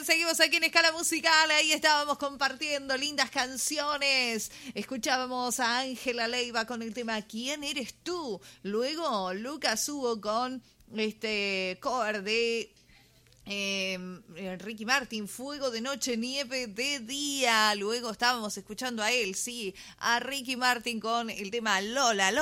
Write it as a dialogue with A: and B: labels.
A: seguimos aquí en Escala Musical. Ahí estábamos compartiendo lindas canciones. Escuchábamos a Ángela Leiva con el tema ¿Quién eres tú? Luego Lucas Hugo con cover de Ricky Martin, Fuego de noche, nieve de día. Luego estábamos escuchando a él, sí, a Ricky Martin con el tema Lola.